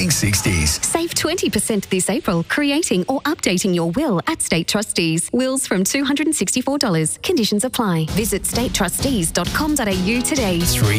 turning 60s. Save 20% this April creating or updating your will at State Trustees. Wills from $264. Conditions apply. Visit statetrustees.com.au today.